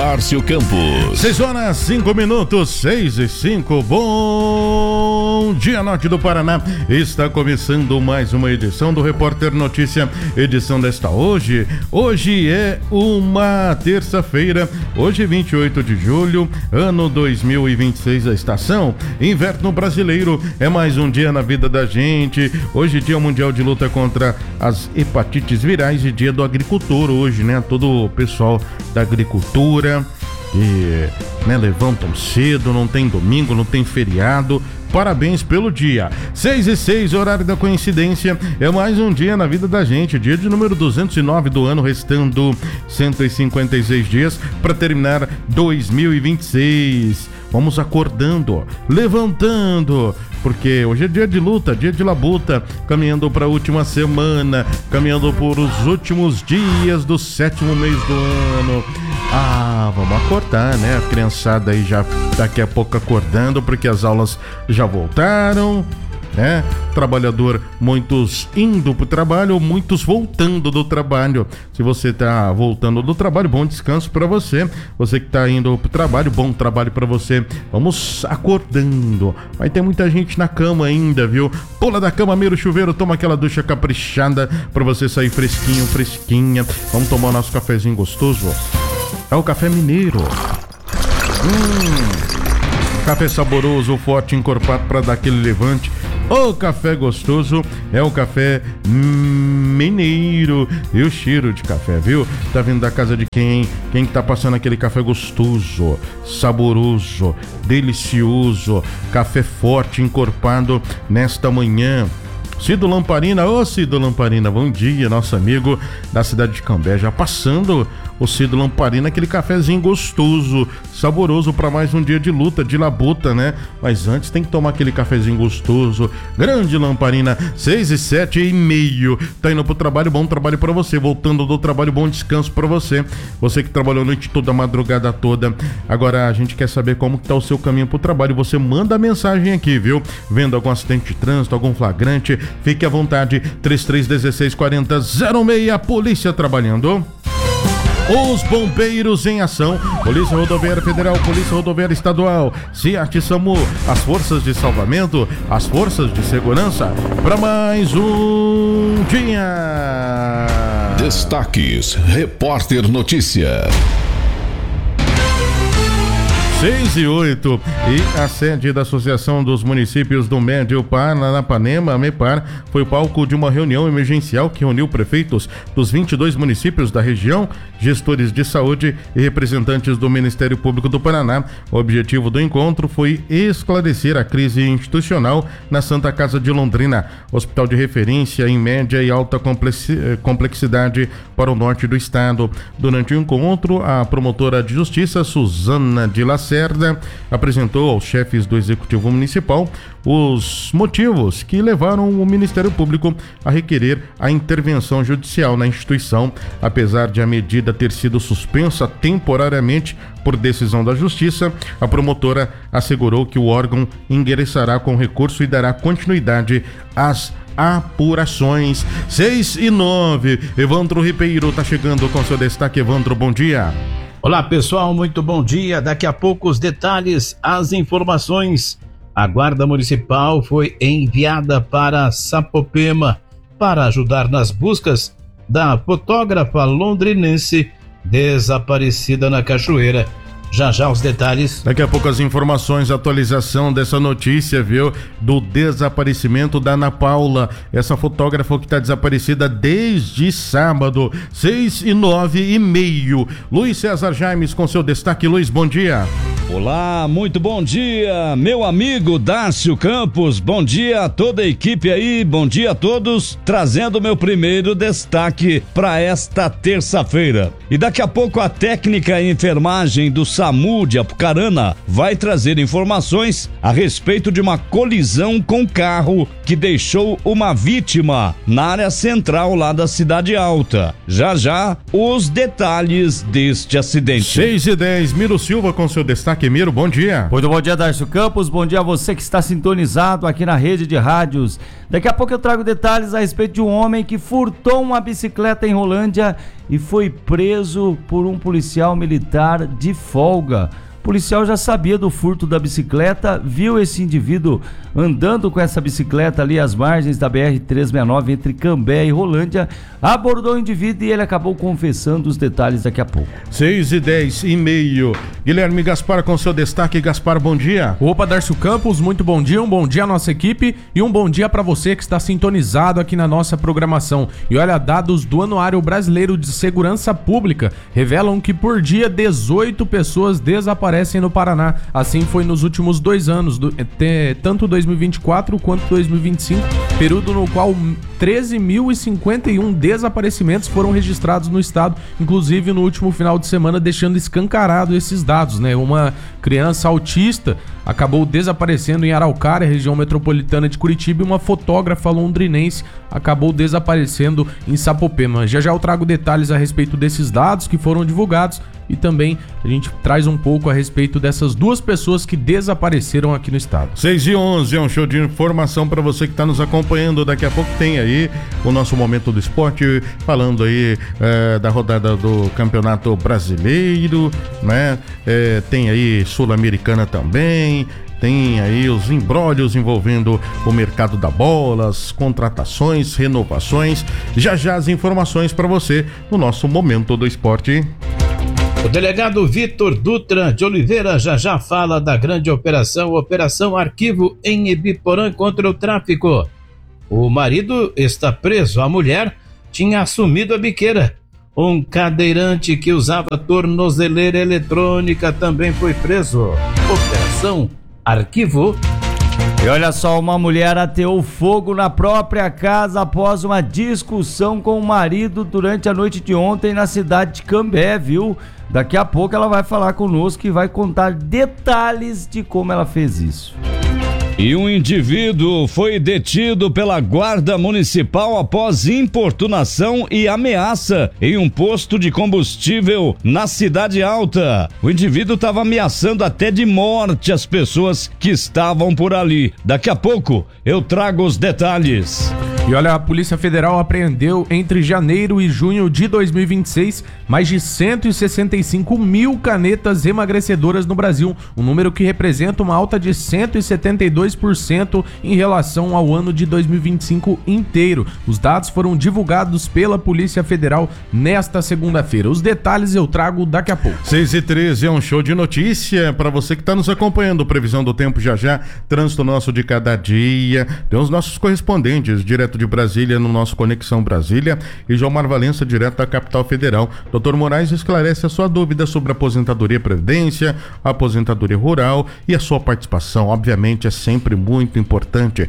Darcio Campos. 6:05, 6:05. Bom dia, Norte do Paraná. Está começando mais uma edição do Repórter Notícia, edição desta hoje. Hoje é uma terça-feira, hoje 28 de julho, ano 2026, a estação Inverno Brasileiro. É mais um dia na vida da gente. Hoje, Dia Mundial de Luta contra as Hepatites Virais e Dia do Agricultor hoje, né? Todo o pessoal da agricultura que, né, levantam cedo, não tem domingo, não tem feriado. Parabéns pelo dia. 6:06, horário da coincidência. É mais um dia na vida da gente. Dia de número 209 do ano, restando 156 dias para terminar 2026. Vamos acordando, levantando, porque hoje é dia de luta, dia de labuta, caminhando para a última semana, caminhando por os últimos dias do 7º mês do ano. Vamos acordar, né? A criançada aí já daqui a pouco acordando, porque as aulas já voltaram, né? Trabalhador, muitos indo pro trabalho, muitos voltando do trabalho. Se você tá voltando do trabalho, bom descanso para você. Você que tá indo pro trabalho, bom trabalho para você. Vamos acordando. Vai ter muita gente na cama ainda, viu? Pula da cama, mira o chuveiro, toma aquela ducha caprichada para você sair fresquinho, fresquinha. Vamos tomar nosso cafezinho gostoso. É o café mineiro. Café saboroso, forte, encorpado para dar aquele levante. O café gostoso é o café mineiro. E o cheiro de café, viu? Tá vindo da casa de quem? Quem que tá passando aquele café gostoso, saboroso, delicioso, café forte, encorpado nesta manhã. Cido Lamparina, Cido Lamparina, bom dia, nosso amigo da cidade de Cambé, já passando o Cido Lamparina, aquele cafezinho gostoso, saboroso para mais um dia de luta, de labuta, né? Mas antes tem que tomar aquele cafezinho gostoso. Grande Lamparina, 6:07:30, tá indo pro trabalho, bom trabalho para você, voltando do trabalho, bom descanso para você. Você que trabalhou a noite toda, a madrugada toda. Agora a gente quer saber como que tá o seu caminho pro trabalho, você manda a mensagem aqui, viu? Vendo algum acidente de trânsito, algum flagrante, fique à vontade, 33164006, polícia trabalhando. Os bombeiros em ação, Polícia Rodoviária Federal, Polícia Rodoviária Estadual, SEAT, SAMU, as forças de salvamento, as forças de segurança, para mais um dia. Destaques, Repórter Notícia. 6:08, e a sede da Associação dos Municípios do Médio Paranapanema, MEPAR, foi o palco de uma reunião emergencial que reuniu prefeitos dos 22 municípios da região, gestores de saúde e representantes do Ministério Público do Paraná. O objetivo do encontro foi esclarecer a crise institucional na Santa Casa de Londrina, hospital de referência em média e alta complexidade para o norte do estado. Durante o encontro, a promotora de justiça, Suzana de Lacerda, apresentou aos chefes do Executivo Municipal os motivos que levaram o Ministério Público a requerer a intervenção judicial na instituição. Apesar de a medida ter sido suspensa temporariamente por decisão da Justiça, a promotora assegurou que o órgão ingressará com recurso e dará continuidade às apurações. 6:09, Evandro Ribeiro tá chegando com seu destaque. Evandro, bom dia. Olá pessoal, muito bom dia. Daqui a pouco os detalhes, as informações. A Guarda Municipal foi enviada para Sapopema para ajudar nas buscas da fotógrafa londrinense desaparecida na cachoeira. Já já os detalhes. Daqui a pouco as informações, atualização dessa notícia, viu? Do desaparecimento da Ana Paula, essa fotógrafa que está desaparecida desde sábado, 6:09:30. Luiz César Jaimes com seu destaque. Luiz, bom dia. Olá, muito bom dia, meu amigo Darcio Campos, bom dia a toda a equipe aí, bom dia a todos, trazendo meu primeiro destaque para esta terça-feira. E daqui a pouco a técnica e enfermagem do SAMU de Apucarana vai trazer informações a respeito de uma colisão com carro que deixou uma vítima na área central lá da Cidade Alta. Já já, os detalhes deste acidente. 6:10, Miro Silva com seu destaque. Caquemiro, bom dia. Muito bom dia, Darcio Campos, bom dia a você que está sintonizado aqui na rede de rádios. Daqui a pouco eu trago detalhes a respeito de um homem que furtou uma bicicleta em Rolândia e foi preso por um policial militar de folga. O policial já sabia do furto da bicicleta, viu esse indivíduo andando com essa bicicleta ali às margens da BR-369 entre Cambé e Rolândia, abordou o indivíduo e ele acabou confessando os detalhes daqui a pouco. 6:10. Guilherme Gaspar com seu destaque. Gaspar, bom dia. Opa, Darcio Campos, muito bom dia, um bom dia à nossa equipe e um bom dia para você que está sintonizado aqui na nossa programação. E olha, dados do Anuário Brasileiro de Segurança Pública revelam que por dia 18 pessoas desaparecem no Paraná. Assim foi nos últimos 2 anos, tanto 2024 quanto 2025, período no qual 13.051 desaparecimentos foram registrados no estado, inclusive no último final de semana, deixando escancarado esses dados, né? Uma criança autista acabou desaparecendo em Araucária, região metropolitana de Curitiba, e uma fotógrafa londrinense acabou desaparecendo em Sapopema. Já eu trago detalhes a respeito desses dados que foram divulgados e também a gente traz um pouco a respeito dessas 2 pessoas que desapareceram aqui no estado. 6:11, é um show de informação para você que está nos acompanhando. Daqui a pouco tem aí o nosso Momento do Esporte, falando aí da rodada do Campeonato Brasileiro, né? Tem aí Sul-Americana também. Tem aí os imbróglios envolvendo o mercado da bola, as contratações, renovações. Já as informações para você no nosso Momento do Esporte. O delegado Vitor Dutra de Oliveira já fala da grande Operação Arquivo em Ibiporã contra o tráfico. O marido está preso, a mulher tinha assumido a biqueira. Um cadeirante que usava tornozeleira eletrônica também foi preso. Operação Arquivo. E olha só, uma mulher ateou fogo na própria casa após uma discussão com o marido durante a noite de ontem na cidade de Cambé, viu? Daqui a pouco ela vai falar conosco e vai contar detalhes de como ela fez isso. E um indivíduo foi detido pela Guarda Municipal após importunação e ameaça em um posto de combustível na Cidade Alta. O indivíduo estava ameaçando até de morte as pessoas que estavam por ali. Daqui a pouco eu trago os detalhes. E olha, a Polícia Federal apreendeu entre janeiro e junho de 2026 mais de 165 mil canetas emagrecedoras no Brasil, um número que representa uma alta de 172% em relação ao ano de 2025 inteiro. Os dados foram divulgados pela Polícia Federal nesta segunda-feira. Os detalhes eu trago daqui a pouco. 6:13, é um show de notícia para você que está nos acompanhando. Previsão do tempo já, trânsito nosso de cada dia. Tem os nossos correspondentes direto de Brasília no nosso Conexão Brasília e João Valença direto da capital federal. Dr. Moraes esclarece a sua dúvida sobre aposentadoria e previdência, aposentadoria rural e a sua participação, obviamente, é sempre muito importante.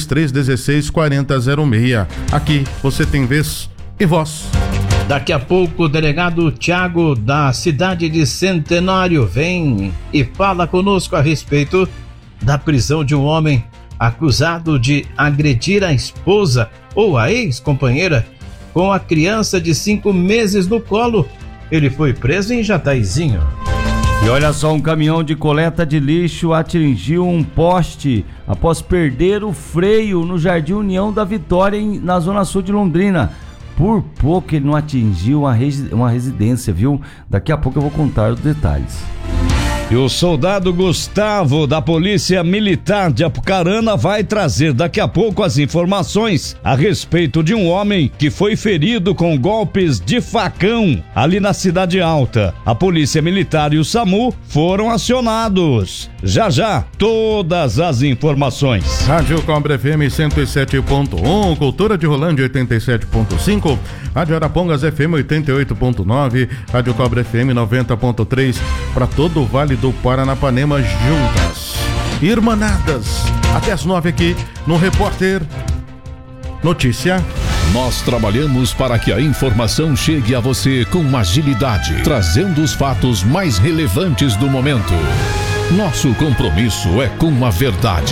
3316-4006. Aqui você tem vez e voz. Daqui a pouco o delegado Tiago da cidade de Centenário vem e fala conosco a respeito da prisão de um homem acusado de agredir a esposa ou a ex-companheira com a criança de 5 meses no colo. Ele foi preso em Jataizinho. E olha só, um caminhão de coleta de lixo atingiu um poste após perder o freio no Jardim União da Vitória, na zona sul de Londrina. Por pouco ele não atingiu uma residência, viu? Daqui a pouco eu vou contar os detalhes. E o soldado Gustavo, da Polícia Militar de Apucarana, vai trazer daqui a pouco as informações a respeito de um homem que foi ferido com golpes de facão ali na Cidade Alta. A Polícia Militar e o SAMU foram acionados. Já, todas as informações. Rádio Cobra FM 107.1, Cultura de Rolândia 87.5, Rádio Arapongas FM 88.9, Rádio Cobra FM 90.3, para todo o Vale do Paranapanema juntas, irmanadas, até as 9 aqui no Repórter Notícia. Nós trabalhamos para que a informação chegue a você com agilidade, trazendo os fatos mais relevantes do momento. Nosso compromisso é com a verdade,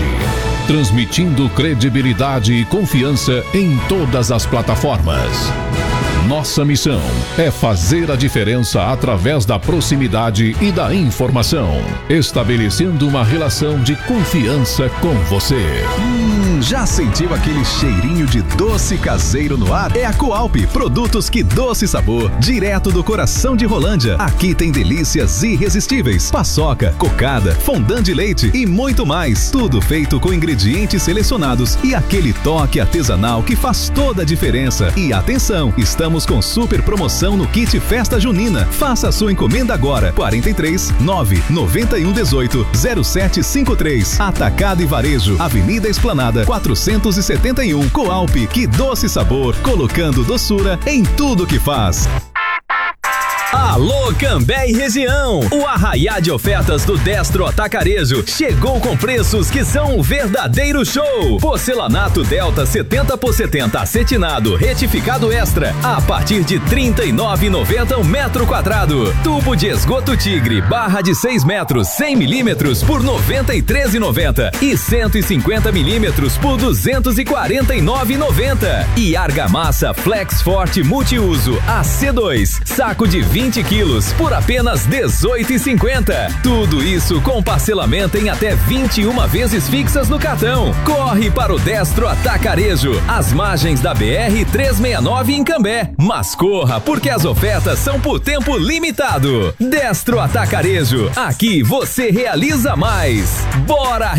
transmitindo credibilidade e confiança em todas as plataformas. Nossa missão é fazer a diferença através da proximidade e da informação, estabelecendo uma relação de confiança com você. Já sentiu aquele cheirinho de doce caseiro no ar? É a Coalp, produtos que doce sabor, direto do coração de Rolândia. Aqui tem delícias irresistíveis, paçoca, cocada, fondant de leite e muito mais. Tudo feito com ingredientes selecionados e aquele toque artesanal que faz toda a diferença. E atenção, estamos com super promoção no kit Festa Junina. Faça a sua encomenda agora. 43 991 18 0753. Atacado e Varejo, Avenida Esplanada 471. Coalp, que doce sabor, colocando doçura em tudo que faz. Alô Cambé e região, o arraiá de ofertas do Destro Atacarejo chegou com preços que são um verdadeiro show. Porcelanato Delta 70x70 acetinado retificado extra a partir de R$ 39,90 um metro quadrado. Tubo de esgoto Tigre barra de 6 metros 100 milímetros por R$ 93,90 e 150 milímetros por R$ 249,90. E argamassa Flex Forte Multiuso AC2 saco de 20 quilos por apenas R$ 18,50. Tudo isso com parcelamento em até 21 vezes fixas no cartão. Corre para o Destro Atacarejo, às margens da BR-369 em Cambé. Mas corra, porque as ofertas são por tempo limitado. Destro Atacarejo, aqui você realiza mais. Bora!